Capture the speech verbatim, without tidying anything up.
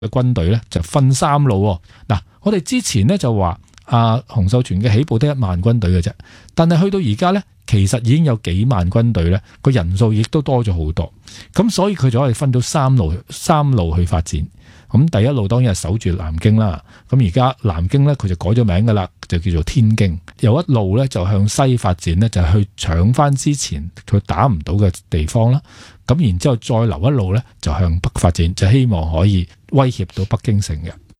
嘅軍隊咧就分三路喎。嗱，我哋之前咧就話啊洪秀全嘅起步得一萬軍隊嘅啫，但係去到而家咧，其實已經有幾萬軍隊咧，個人數亦都多咗好多。咁所以佢就可以分到三路三路去發展。咁第一路當然係守住南京啦。咁而家南京咧佢就改咗名噶啦，就叫做天京。有一路咧就向西發展咧，就去搶翻之前佢打唔到嘅地方啦。咁然之後再留一路咧，就向北發展，就希望可以威脅到北京城嘅。